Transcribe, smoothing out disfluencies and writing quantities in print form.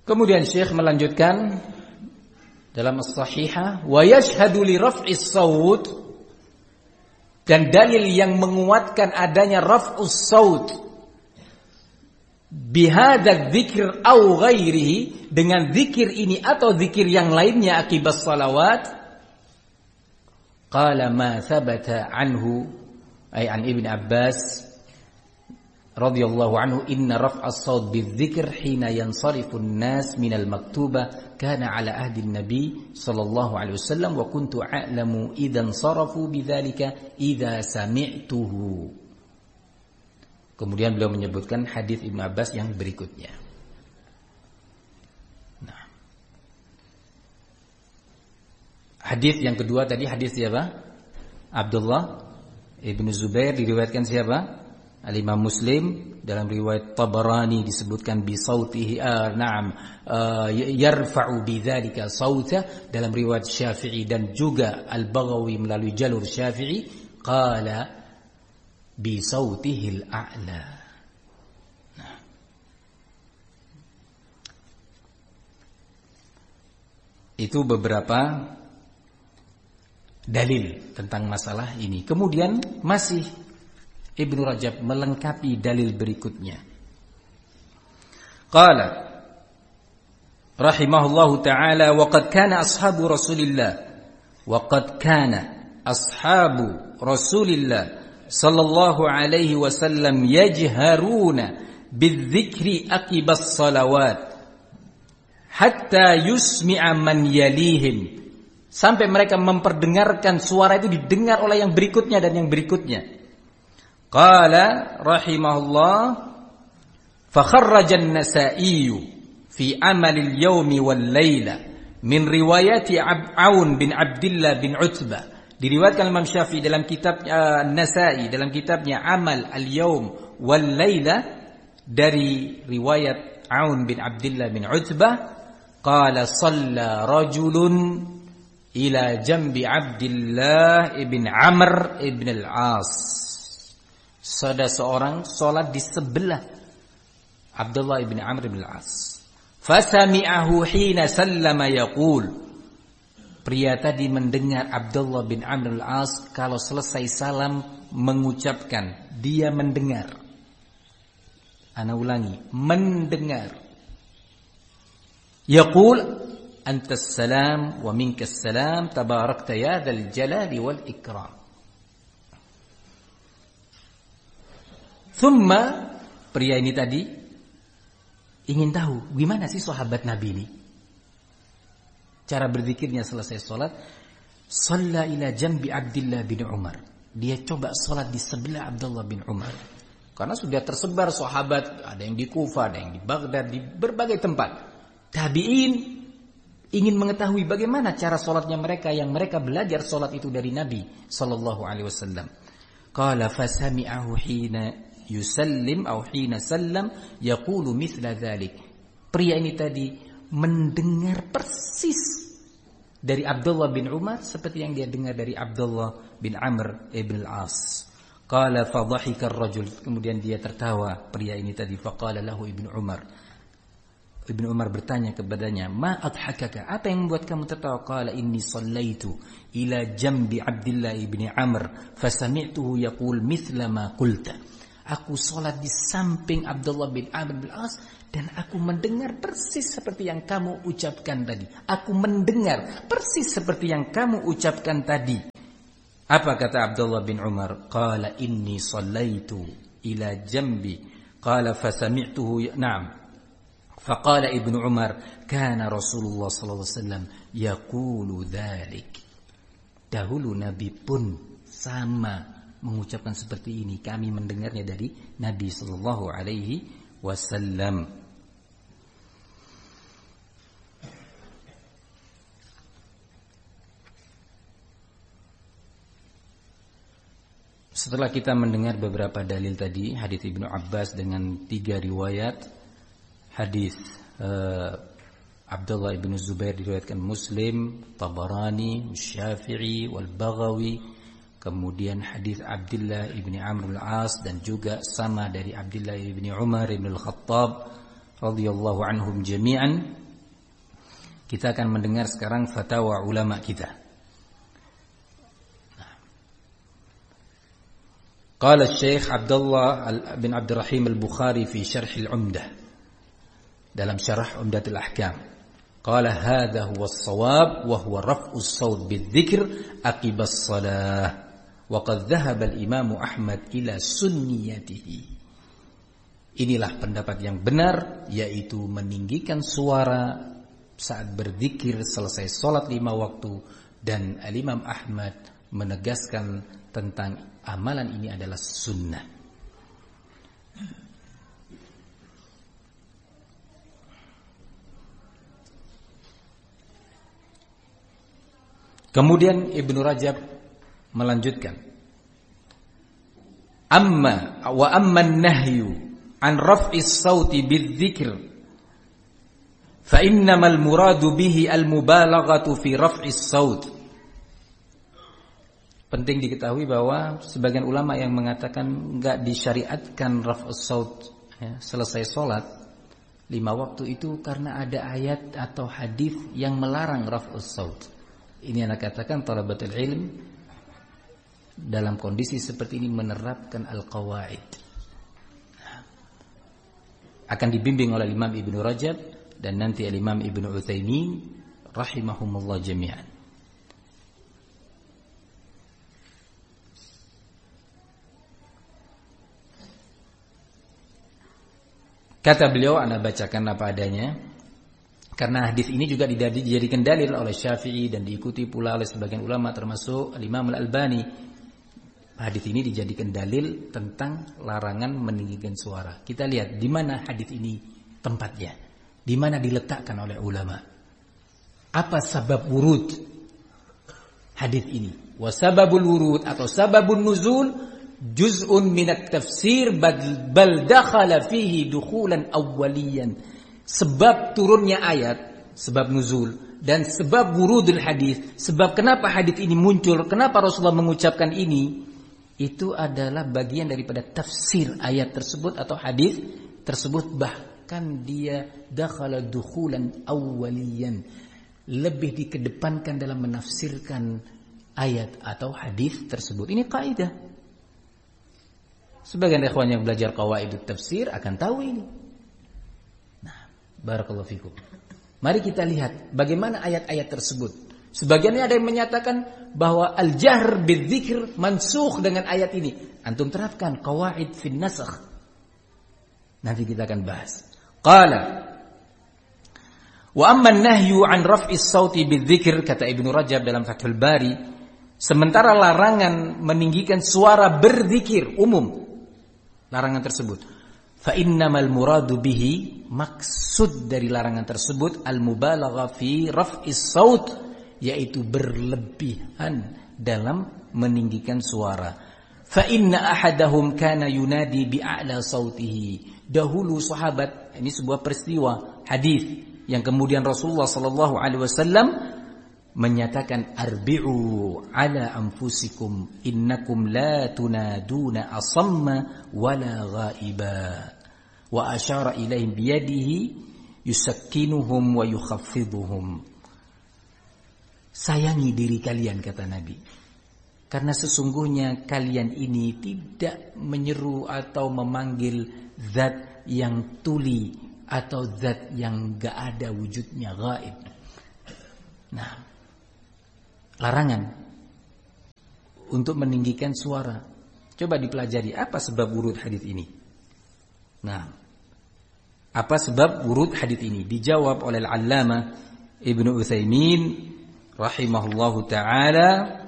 Kemudian Syekh melanjutkan dalam as-sahihah, wa yashhadu li raf'is saut, dan dalil yang menguatkan adanya raf'us saut bihadza dzikr au ghairihi, dengan zikir ini atau zikir yang lainnya akibat salawat. Qala ma thabata anhu ay an Ibn Abbas radhiyallahu anhu, inna raf'as saut bidzikr hina yansarifu an-nas minal maktubah kana ala ahdi an-nabi sallallahu alaihi wasallam wa kuntu a'lamu idzan sarafu bidzalika idza sami'tuhu. Kemudian beliau menyebutkan hadis Ibnu Abbas yang berikutnya. Nah, hadis yang kedua tadi hadis siapa? Abdullah ibnu Zubair, diriwayatkan siapa? Al-Imam Muslim. Dalam riwayat Tabarani disebutkan bi sautihi, yarfa'u bidzalika sauta. Dalam riwayat Syafi'i dan juga Al-Baghawi melalui jalur Syafi'i, qala bi sautihi al-a'la. Nah, itu beberapa dalil tentang masalah ini. Kemudian masih Ibnu Rajab melengkapi dalil berikutnya. Qala rahimahullahu ta'ala, wa qad kana ashabu Rasulillah sallallahu alaihi wasallam yajharuna bidzikri aqibas salawat hatta yusmi'a man yalihim, sampai mereka memperdengarkan suara itu didengar oleh yang berikutnya dan yang berikutnya. Qala rahimahullah, fa kharraja an-Nasa'i fi amal al-yawmi wal layla min riwayati Aun bin Abdullah bin Utbah. Diriwayatkan Imam Syafi'i dalam kitab An-Nasa'i dalam kitabnya Amal al-Yawm wal Layla dari riwayat Aun bin Abdullah bin Utbah, qala shalla rajulun ila jambi Abdullah ibn Amr ibn al-As. Ada seorang salat di sebelah Abdullah ibn Amr ibn al-As. Fasami'ahu hina sallama yaqul, pria tadi mendengar Abdullah bin Amr al-As kalau selesai salam mengucapkan, dia mendengar. Ana ulangi, mendengar. Yaqul antas salam wa minkas salam tabarakta ya dzal jalali wal ikram. Thumma, pria ini tadi ingin tahu gimana sih sahabat Nabi ini cara berzikirnya selesai sholat. Shalla ila jambi Abdullah bin Umar, dia coba sholat di sebelah Abdullah bin Umar, karena sudah tersebar sahabat, ada yang di Kufah, ada yang di Baghdad, di berbagai tempat. Tabi'in ingin mengetahui bagaimana cara sholatnya mereka yang mereka belajar sholat itu dari Nabi sallallahu alaihi wasallam. Qala fasami'ahu hina yusallim atau hina sallam yaqulu mithla dzalik. Pria ini tadi mendengar persis dari Abdullah bin Umar seperti yang dia dengar dari Abdullah bin Amr ibn al-As. Qala fa dhahika ar-rajul, kemudian dia tertawa pria ini tadi. Faqala lahu Ibnu Umar, Ibnu Umar bertanya kepadanya, ma adhakaka, apa yang membuat kamu tertawa? Qala inni sallaitu ila jambi Abdullah ibn Amr fasami'tuhu yaqul mithla ma qulta. Aku sholat di samping Abdullah bin Amr bin As dan aku mendengar persis seperti yang kamu ucapkan tadi. Aku mendengar persis seperti yang kamu ucapkan tadi. Apa kata Abdullah bin Umar? Qala inni sallaitu ila jambi. Qala fasami'tuhu na'am. Faqala Ibnu Umar, kana Rasulullah sallallahu alaihi wasallam yaqulu dzalik. Dahulu Nabi pun sama mengucapkan seperti ini. Kami mendengarnya dari Nabi sallallahu alaihi wasallam. Setelah kita mendengar beberapa dalil tadi, hadis Ibnu Abbas dengan 3 riwayat, hadis Abdullah ibn Zubair diriwayatkan Muslim, Tabarani, Syafi'i, wal Baghawi, kemudian hadis Abdullah ibn Amr al-As dan juga sama dari Abdullah ibn Umar ibn al-Khattab, radhiyallahu anhum jami'an. Kita akan mendengar sekarang fatwa ulama kita. Qala Syekh Abdullah bin Abdurrahim Al-Bukhari fi Syarh Al-Umdah, dalam syarah Umdatul Ahkam. Qala hadha huwa as-shawab wa huwa raf'u as-sawt bil-dzikr aqib as-shalah. Wa qad dhahaba al-Imam Ahmad ila sunniyatihi. Inilah pendapat yang benar, yaitu meninggikan suara saat berzikir selesai sholat 5 waktu, dan Al-Imam Ahmad menegaskan tentang amalan ini adalah sunnah. Kemudian Ibnu Rajab melanjutkan, amma an-nahyu an raf'is sauti bidzikr fa innamal muradu bihi al-mubalaghatu fi raf'is saut. Penting diketahui bahwa sebagian ulama yang mengatakan enggak disyariatkan raf'us saut selesai sholat 5 waktu itu karena ada ayat atau hadis yang melarang raf'us saut. Ini anak katakan talabatul ilm dalam kondisi seperti ini menerapkan al-qawaid. Akan dibimbing oleh Imam Ibnu Rajab dan nanti Imam Ibnu Utsaimin rahimahumullah jami'an. Kata beliau, ana bacakan apa adanya, karena hadis ini juga dijadikan dalil oleh Syafi'i dan diikuti pula oleh sebagian ulama termasuk Imam Al-Albani. Hadis ini dijadikan dalil tentang larangan meninggikan suara. Kita lihat di mana hadis ini tempatnya, di mana diletakkan oleh ulama. Apa sabab wurud hadis ini? Wa sababul wurud atau sababun nuzul juz'un minat tafsir bal dakhala fihi dukhulan awwaliyan. Sebab turunnya ayat, sebab nuzul, dan sebab wurudul hadis, sebab kenapa hadis ini muncul, kenapa Rasulullah mengucapkan ini, itu adalah bagian daripada tafsir ayat tersebut atau hadis tersebut. Bahkan dia dakhala dukhulan awwaliyan, lebih dikedepankan dalam menafsirkan ayat atau hadis tersebut. Ini kaidah. Sebagian ikhwan yang belajar qawaidut tafsir akan tahu ini. Barakallahu fikum. Mari kita lihat bagaimana ayat-ayat tersebut. Sebagiannya ada yang menyatakan bahwa al-jahr bidzikr mansukh dengan ayat ini. Antum terapkan qawaid fin nasakh. Nanti kita akan bahas. Qala wa amma an-nahyu an raf'is sauti bidzikr, kata Ibnu Rajab dalam Fathul Bari, sementara larangan meninggikan suara berzikir umum, larangan tersebut, fa innamal muradu bihi, maksud dari larangan tersebut, al-mubalagha fi raf'is saut, yaitu berlebihan dalam meninggikan suara. Fa inna ahadahum kana yunadi bi a'la sautihi. Dahulu sahabat, ini sebuah peristiwa hadis yang kemudian Rasulullah sallallahu alaihi wasallam menyatakan, arbi'u ala anfusikum innakum la tunaduna asamma wala ghaiba. Wa asyara ilaihim biyadihi yusakkinuhum wa yukhaffiduhum. Sayangi diri kalian, kata Nabi, karena sesungguhnya kalian ini tidak menyeru atau memanggil zat yang tuli atau zat yang gak ada wujudnya, gaib. Nah, larangan untuk meninggikan suara. Coba dipelajari apa sebab wurud hadis ini. Nah, apa sebab wurud hadis ini? Dijawab oleh Al-Allamah Ibnu Utsaimin rahimahullahu taala